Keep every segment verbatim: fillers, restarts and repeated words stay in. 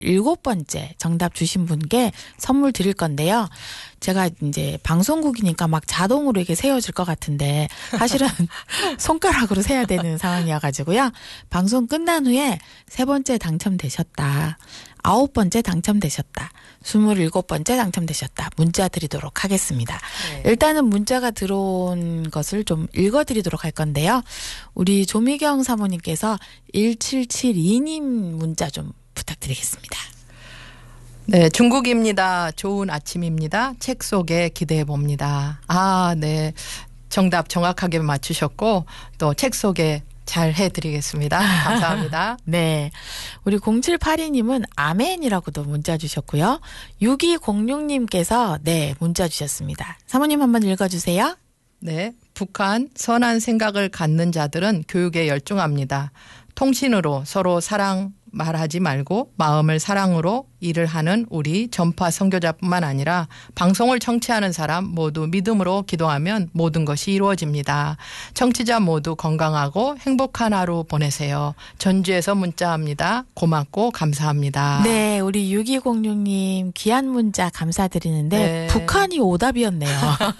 일곱 번째 정답 주신 분께 선물 드릴 건데요. 제가 이제 방송국이니까 막 자동으로 이게 세워질 것 같은데 사실은 손가락으로 세야 되는 상황이어가지고요. 방송 끝난 후에 세 번째 당첨되셨다. 아홉 번째 당첨되셨다. 스물일곱 번째 당첨되셨다. 문자 드리도록 하겠습니다. 네. 일단은 문자가 들어온 것을 좀 읽어드리도록 할 건데요. 우리 조미경 사모님께서 일칠칠이 님 문자 좀 부탁드리겠습니다. 네, 중국입니다. 좋은 아침입니다. 책 속에 기대해 봅니다. 아, 네. 정답 정확하게 맞추셨고 또 책 속에 잘 해드리겠습니다. 감사합니다. 네. 우리 공칠팔이 님은 아멘이라고도 문자 주셨고요. 육이공육 님께서 네, 문자 주셨습니다. 사모님 한번 읽어주세요. 네. 북한 선한 생각을 갖는 자들은 교육에 열중합니다. 통신으로 서로 사랑 말하지 말고 마음을 사랑으로 일을 하는 우리 전파 선교자뿐만 아니라 방송을 청취하는 사람 모두 믿음으로 기도하면 모든 것이 이루어집니다. 청취자 모두 건강하고 행복한 하루 보내세요. 전주에서 문자합니다. 고맙고 감사합니다. 네, 우리 육이공육 님 귀한 문자 감사드리는데 네. 북한이 오답이었네요.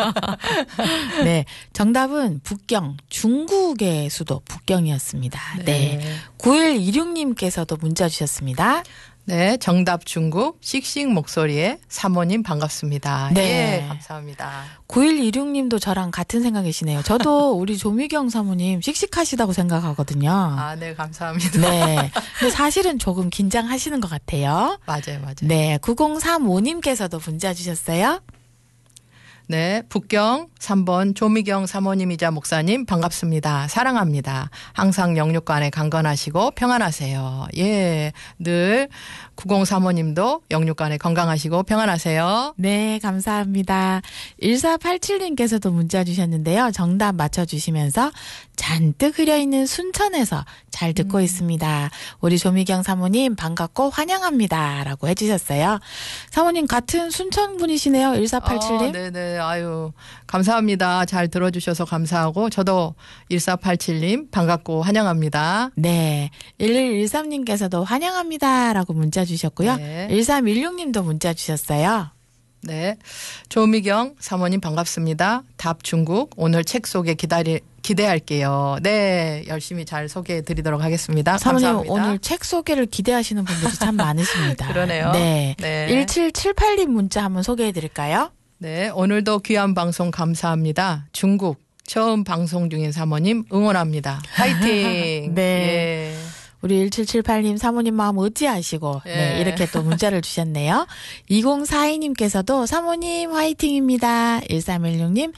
네, 정답은 북경, 중국의 수도 북경이었습니다. 네. 네. 구일이육 님께서도 문자 주셨습니다. 네, 정답 중국 씩씩 목소리에 사모님 반갑습니다. 네, 예, 감사합니다. 구일이육 님도 저랑 같은 생각이시네요. 저도 우리 조미경 사모님 씩씩하시다고 생각하거든요. 아, 네, 감사합니다. 네, 근데 사실은 조금 긴장하시는 것 같아요. 맞아요, 맞아요. 네, 구공삼오 님께서도 문자 주셨어요. 네, 북경 삼 번 조미경 사모님이자 목사님 반갑습니다. 사랑합니다. 항상 영육간에 강건하시고 평안하세요. 예, 늘 구공삼오님도 영육간에 건강하시고 평안하세요. 네, 감사합니다. 일사팔칠 님께서도 문자 주셨는데요. 정답 맞춰주시면서 잔뜩 흐려있는 순천에서 잘 듣고 음. 있습니다. 우리 조미경 사모님 반갑고 환영합니다. 라고 해주셨어요. 사모님 같은 순천 분이시네요. 일사팔칠 님. 어, 네네. 아유, 감사합니다. 잘 들어주셔서 감사하고 저도 일사팔칠 님 반갑고 환영합니다. 네. 일일일삼 님께서도 환영합니다. 라고 문자 주셨고요. 네. 일삼일육 님도 문자 주셨어요. 네. 조미경 사모님 반갑습니다. 답 중국 오늘 책 속에 기다리, 기대할게요. 네. 열심히 잘 소개해 드리도록 하겠습니다. 사모님 감사합니다. 오늘 책 소개를 기대하시는 분들이 참 많으십니다. 그러네요. 네. 네. 일칠칠팔 님 문자 한번 소개해 드릴까요? 네. 오늘도 귀한 방송 감사합니다. 중국 처음 방송 중인 사모님 응원합니다. 화이팅! 네. 예. 우리 일칠칠팔 님 사모님 마음 어찌하시고 예. 네, 이렇게 또 문자를 주셨네요. 이공사이 님께서도 사모님 화이팅입니다. 일삼일육 님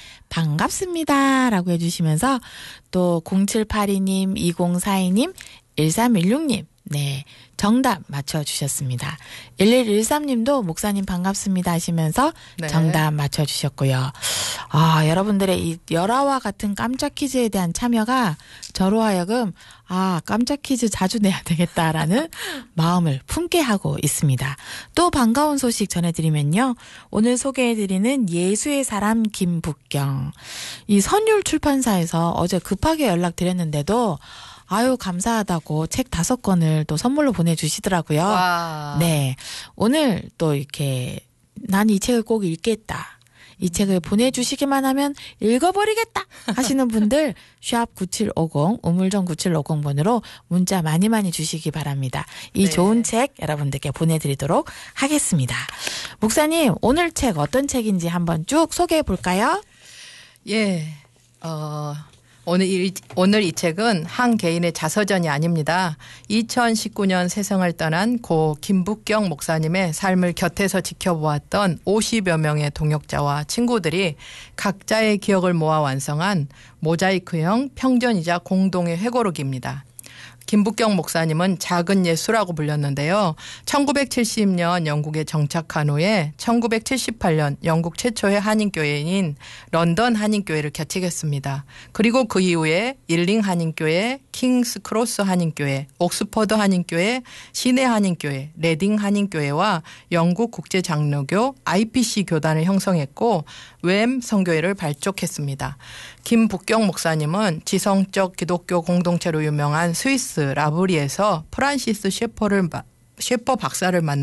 반갑습니다. 라고 해주시면서 또 공칠팔이 님, 이공사이 님, 일삼일육 님 네, 정답 맞춰주셨습니다. 일일일삼 님도 목사님 반갑습니다 하시면서 네. 정답 맞춰주셨고요. 아, 여러분들의 이 열화와 같은 깜짝 퀴즈에 대한 참여가 저로 하여금 아, 깜짝 퀴즈 자주 내야 되겠다라는 마음을 품게 하고 있습니다. 또 반가운 소식 전해드리면요. 오늘 소개해드리는 예수의 사람 김북경. 이 선율 출판사에서 어제 급하게 연락드렸는데도 아유, 감사하다고 책 다섯 권을 또 선물로 보내주시더라고요. 와. 네. 오늘 또 이렇게 난 이 책을 꼭 읽겠다. 이 책을 보내주시기만 하면 읽어버리겠다 하시는 분들 샵 구칠오공 우물정 구칠오공 번으로 문자 많이 많이 주시기 바랍니다. 이 네. 좋은 책 여러분들께 보내드리도록 하겠습니다. 목사님 오늘 책 어떤 책인지 한번 쭉 소개해 볼까요? 예. 어... 오늘 이, 오늘 이 책은 한 개인의 자서전이 아닙니다. 이천십구 년 세상을 떠난 고 김북경 목사님의 삶을 곁에서 지켜보았던 오십여 명의 동역자와 친구들이 각자의 기억을 모아 완성한 모자이크형 평전이자 공동의 회고록입니다. 김북경 목사님은 작은 예수라고 불렸는데요. 천구백칠십 년 영국에 정착한 후에 천구백칠십팔 년 영국 최초의 한인교회인 런던 한인교회를 개척했습니다. 그리고 그 이후에 일링 한인교회, 킹스 크로스 한인교회, 옥스퍼드 한인교회, 시내 한인교회, 레딩 한인교회와 영국 국제장로교 아이피씨 교단을 형성했고 웸 선교회를 발족했습니다. 김북경 목사님은 지성적 기독교 공동체로 유명한 스위스 라브리에서 프란시스 셰퍼를 셰퍼 박사를 만나